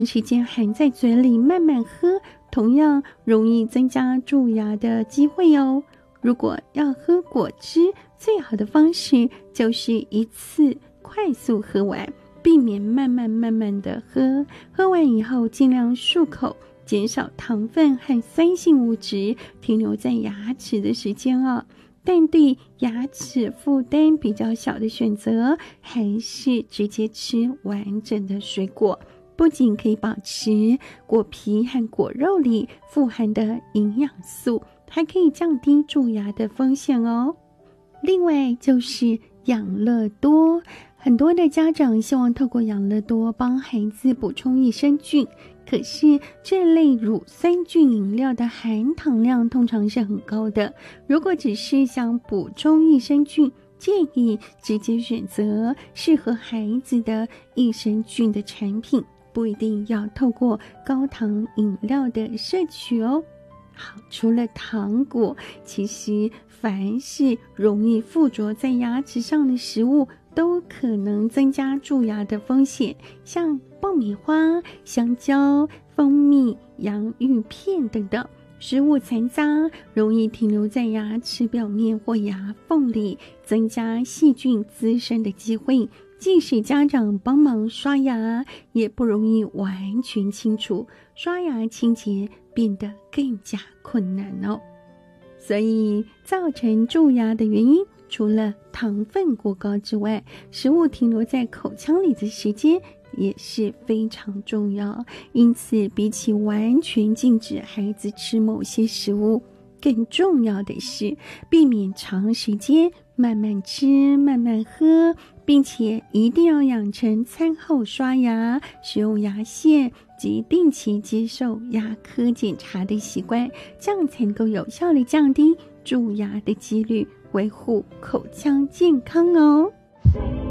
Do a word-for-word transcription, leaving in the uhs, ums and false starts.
时间含在嘴里慢慢喝，同样容易增加蛀牙的机会哦。如果要喝果汁，最好的方式就是一次快速喝完，避免慢慢慢慢的喝。喝完以后尽量漱口，减少糖分和酸性物质停留在牙齿的时间哦。但对牙齿负担比较小的选择，还是直接吃完整的水果，不仅可以保持果皮和果肉里富含的营养素，还可以降低蛀牙的风险哦。另外就是养乐多，很多的家长希望透过养乐多帮孩子补充益生菌，可是这类乳酸菌饮料的含糖量通常是很高的，如果只是想补充益生菌，建议直接选择适合孩子的益生菌的产品，不一定要透过高糖饮料的摄取哦。好，除了糖果，其实凡是容易附着在牙齿上的食物都可能增加蛀牙的风险，像爆米花、香蕉、蜂蜜、洋芋片等等。食物残渣容易停留在牙齿表面或牙缝里，增加细菌滋生的机会。即使家长帮忙刷牙，也不容易完全清除，刷牙清洁变得更加困难哦。所以造成蛀牙的原因，除了糖分过高之外，食物停留在口腔里的时间也是非常重要。因此比起完全禁止孩子吃某些食物，更重要的是避免长时间慢慢吃慢慢喝，并且一定要养成餐后刷牙、使用牙线及定期接受牙科检查的习惯，这样才能够有效地降低蛀牙的几率，维护口腔健康哦。